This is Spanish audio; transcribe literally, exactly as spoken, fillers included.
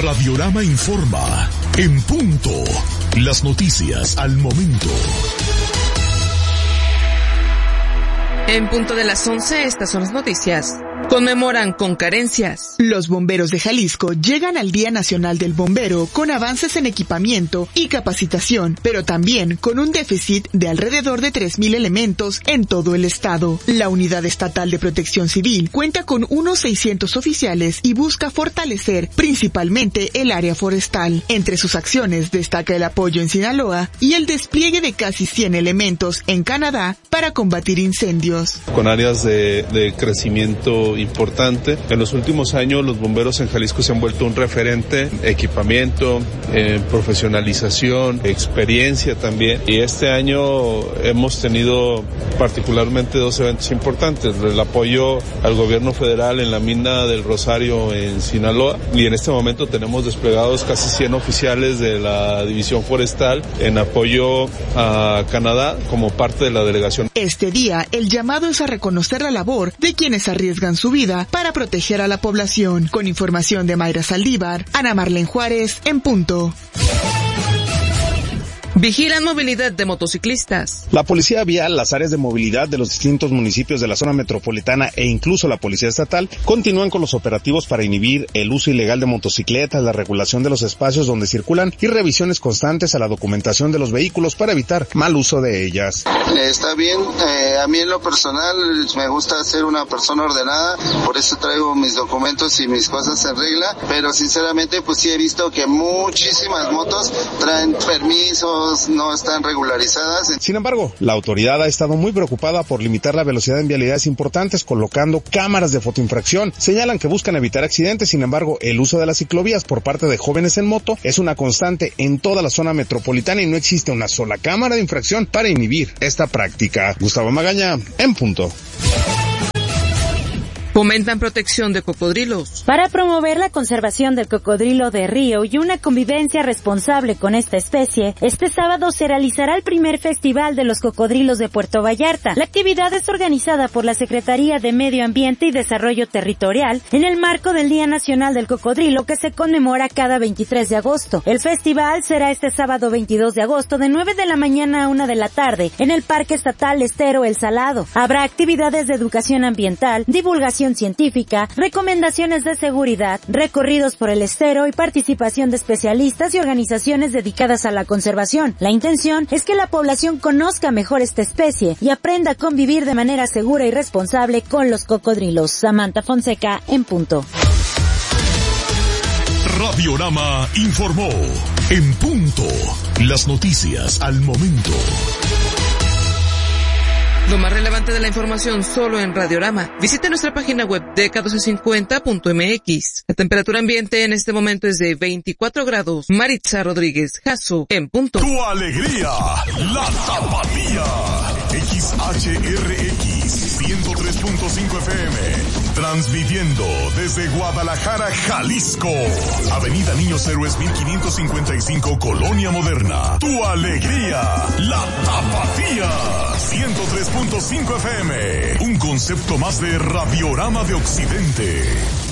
Radiorama informa. En punto. Las noticias al momento. En punto de las once, estas son las noticias. Conmemoran con carencias. Los bomberos de Jalisco llegan al Día Nacional del Bombero con avances en equipamiento y capacitación, pero también con un déficit de alrededor de tres mil elementos en todo el estado. La Unidad Estatal de Protección Civil cuenta con unos seiscientos oficiales y busca fortalecer principalmente el área forestal. Entre sus acciones destaca el apoyo en Sinaloa y el despliegue de casi cien elementos en Canadá para combatir incendios. Con áreas de, de crecimiento importante. En los últimos años los bomberos en Jalisco se han vuelto un referente, equipamiento, eh, profesionalización, experiencia también. Y este año hemos tenido particularmente dos eventos importantes. El apoyo al gobierno federal en la mina del Rosario en Sinaloa, y en este momento tenemos desplegados casi cien oficiales de la División Forestal en apoyo a Canadá como parte de la delegación. Este día el llamado es a reconocer la labor de quienes arriesgan su vida para proteger a la población. Con información de Mayra Saldívar, Ana Marlene Juárez, en punto. Vigilan movilidad de motociclistas. La Policía Vial, las áreas de movilidad de los distintos municipios de la zona metropolitana e incluso la Policía Estatal continúan con los operativos para inhibir el uso ilegal de motocicletas, la regulación de los espacios donde circulan y revisiones constantes a la documentación de los vehículos para evitar mal uso de ellas. Está bien, eh, a mí en lo personal me gusta ser una persona ordenada, por eso traigo mis documentos y mis cosas en regla, pero sinceramente pues sí he visto que muchísimas motos traen permisos, no están regularizadas. Sin embargo, la autoridad ha estado muy preocupada por limitar la velocidad en vialidades importantes, colocando cámaras de fotoinfracción. Señalan que buscan evitar accidentes, sin embargo, el uso de las ciclovías por parte de jóvenes en moto es una constante en toda la zona metropolitana y no existe una sola cámara de infracción para inhibir esta práctica. Gustavo Magaña, en punto. Fomentan protección de cocodrilos. Para promover la conservación del cocodrilo de río y una convivencia responsable con esta especie, este sábado se realizará el primer Festival de los Cocodrilos de Puerto Vallarta. La actividad es organizada por la Secretaría de Medio Ambiente y Desarrollo Territorial en el marco del Día Nacional del Cocodrilo, que se conmemora cada veintitrés de agosto. El festival será este sábado veintidós de agosto de nueve de la mañana a una de la tarde en el Parque Estatal Estero El Salado. Habrá actividades de educación ambiental, divulgación científica, recomendaciones de seguridad, recorridos por el estero y participación de especialistas y organizaciones dedicadas a la conservación. La intención es que la población conozca mejor esta especie y aprenda a convivir de manera segura y responsable con los cocodrilos. Samantha Fonseca, en punto. Radiorama informó. En punto. Las noticias al momento. Lo más relevante de la información solo en Radiorama. Visite nuestra página web D K doce cincuenta punto M X. La temperatura ambiente en este momento es de veinticuatro grados. Maritza Rodríguez, Jasso, en punto. Tu alegría, la tapatía. X H R X ciento tres punto cinco F M. Transmitiendo desde Guadalajara, Jalisco. Avenida Niños Héroes mil quinientos cincuenta y cinco, Colonia Moderna. Tu alegría, la tapatía. ciento tres punto cinco F M. Un concepto más de Radiorama de Occidente.